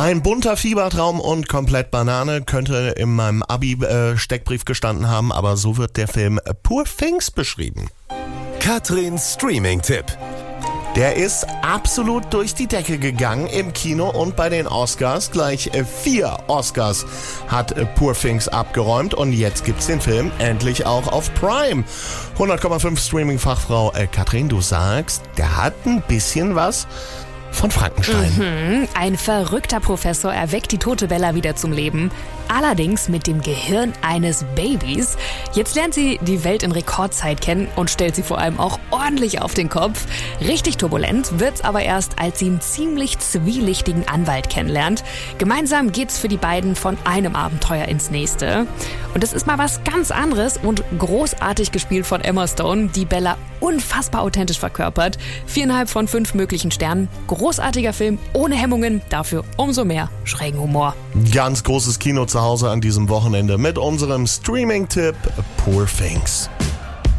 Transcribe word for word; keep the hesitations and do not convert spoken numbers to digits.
Ein bunter Fiebertraum und komplett Banane könnte in meinem Abi-Steckbrief gestanden haben, aber so wird der Film Poor Things beschrieben. Katrins Streaming-Tipp. Der ist absolut durch die Decke gegangen im Kino und bei den Oscars. Gleich vier Oscars hat Poor Things abgeräumt und jetzt gibt's den Film endlich auch auf Prime. hundert Komma fünf Streaming-Fachfrau äh, Katrin, du sagst, der hat ein bisschen was von Frankenstein. Mhm. Ein verrückter Professor erweckt die tote Bella wieder zum Leben. Allerdings mit dem Gehirn eines Babys. Jetzt lernt sie die Welt in Rekordzeit kennen und stellt sie vor allem auch ordentlich auf den Kopf. Richtig turbulent wird's aber erst, als sie einen ziemlich zwielichtigen Anwalt kennenlernt. Gemeinsam geht's für die beiden von einem Abenteuer ins nächste. Und es ist mal was ganz anderes und großartig gespielt von Emma Stone, die Bella unfassbar authentisch verkörpert. Viereinhalb von fünf möglichen Sternen. Großartiger Film, ohne Hemmungen, dafür umso mehr schrägen Humor. Ganz großes Kino zu Hause an diesem Wochenende mit unserem Streaming-Tipp Poor Things.